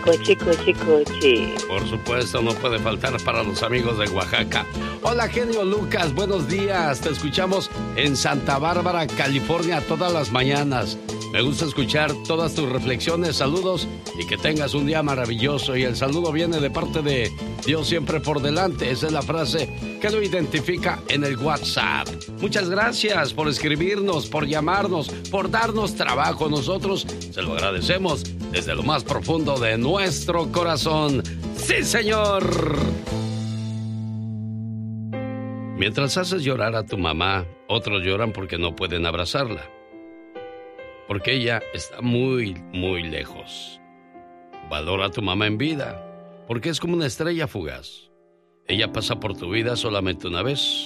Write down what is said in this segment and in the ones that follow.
Coche, coche, coche. Por supuesto, no puede faltar para los amigos de Oaxaca. Hola, genio Lucas, buenos días. Te escuchamos en Santa Bárbara, California, todas las mañanas. Me gusta escuchar todas tus reflexiones, saludos y que tengas un día maravilloso. Y el saludo viene de parte de Dios siempre por delante. Esa es la frase que lo identifica en el WhatsApp. Muchas gracias por escribirnos, por llamarnos, por darnos trabajo. Nosotros se lo agradecemos desde lo más profundo de nuestro corazón. ¡Sí, señor! Mientras haces llorar a tu mamá, otros lloran porque no pueden abrazarla. Porque ella está muy, muy lejos. Valora a tu mamá en vida, porque es como una estrella fugaz. Ella pasa por tu vida solamente una vez.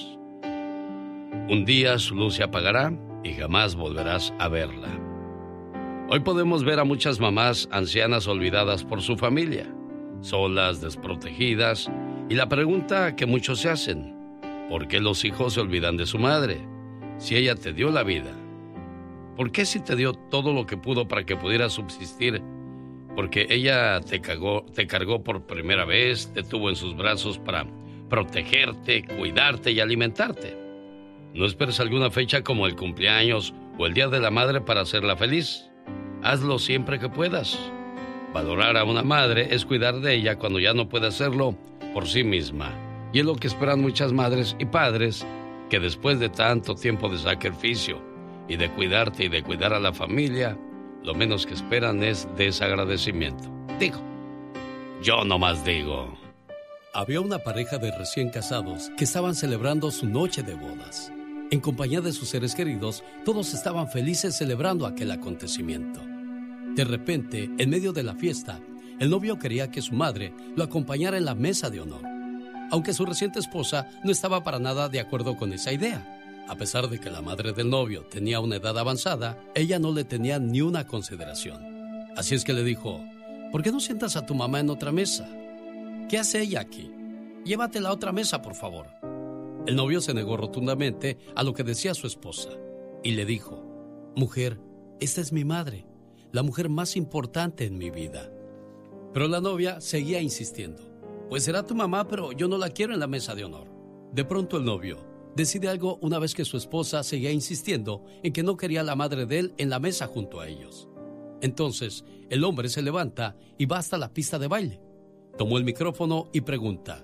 Un día su luz se apagará y jamás volverás a verla. Hoy podemos ver a muchas mamás ancianas olvidadas por su familia, solas, desprotegidas, y la pregunta que muchos se hacen: ¿por qué los hijos se olvidan de su madre? Si ella te dio la vida, ¿por qué si te dio todo lo que pudo para que pudieras subsistir? Porque ella te cargó por primera vez, te tuvo en sus brazos para protegerte, cuidarte y alimentarte. No esperes alguna fecha como el cumpleaños o el Día de la Madre para hacerla feliz. Hazlo siempre que puedas. Valorar a una madre es cuidar de ella cuando ya no puede hacerlo por sí misma. Y es lo que esperan muchas madres y padres que después de tanto tiempo de sacrificio y de cuidarte y de cuidar a la familia, lo menos que esperan es desagradecimiento. Digo, yo nomás digo. Había una pareja de recién casados que estaban celebrando su noche de bodas. En compañía de sus seres queridos, todos estaban felices celebrando aquel acontecimiento. De repente, en medio de la fiesta, el novio quería que su madre lo acompañara en la mesa de honor, aunque su reciente esposa no estaba para nada de acuerdo con esa idea. A pesar de que la madre del novio tenía una edad avanzada, ella no le tenía ni una consideración. Así es que le dijo: ¿por qué no sientas a tu mamá en otra mesa? ¿Qué hace ella aquí? Llévatela a otra mesa, por favor. El novio se negó rotundamente a lo que decía su esposa y le dijo: mujer, esta es mi madre, la mujer más importante en mi vida. Pero la novia seguía insistiendo: pues será tu mamá, pero yo no la quiero en la mesa de honor. De pronto el novio decide algo una vez que su esposa seguía insistiendo en que no quería a la madre de él en la mesa junto a ellos. Entonces, el hombre se levanta y va hasta la pista de baile. Tomó el micrófono y pregunta: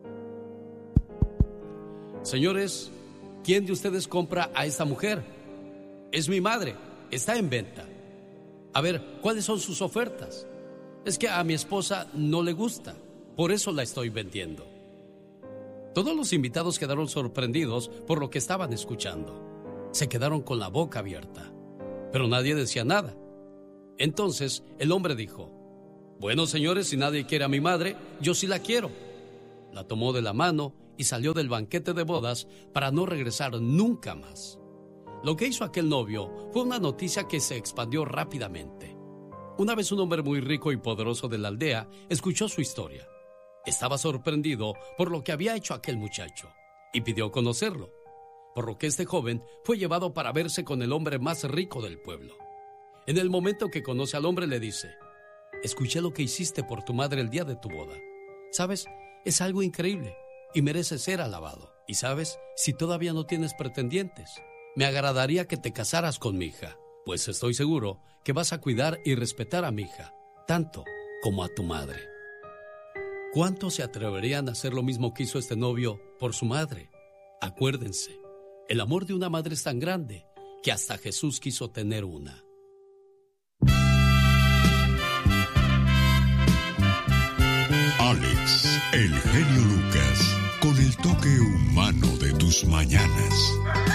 señores, ¿quién de ustedes compra a esta mujer? Es mi madre, está en venta. A ver, ¿cuáles son sus ofertas? Es que a mi esposa no le gusta, por eso la estoy vendiendo. Todos los invitados quedaron sorprendidos por lo que estaban escuchando. Se quedaron con la boca abierta, pero nadie decía nada. Entonces el hombre dijo: bueno, señores, si nadie quiere a mi madre, yo sí la quiero. La tomó de la mano y salió del banquete de bodas para no regresar nunca más. Lo que hizo aquel novio fue una noticia que se expandió rápidamente. Una vez un hombre muy rico y poderoso de la aldea escuchó su historia. Estaba sorprendido por lo que había hecho aquel muchacho y pidió conocerlo, por lo que este joven fue llevado para verse con el hombre más rico del pueblo. En el momento que conoce al hombre le dice: escuché lo que hiciste por tu madre el día de tu boda. ¿Sabes? Es algo increíble y merece ser alabado. Y sabes, si todavía no tienes pretendientes, me agradaría que te casaras con mi hija, pues estoy seguro que vas a cuidar y respetar a mi hija, tanto como a tu madre. ¿Cuántos se atreverían a hacer lo mismo que hizo este novio por su madre? Acuérdense, el amor de una madre es tan grande que hasta Jesús quiso tener una. Alex, el genio Lucas, con el toque humano de tus mañanas.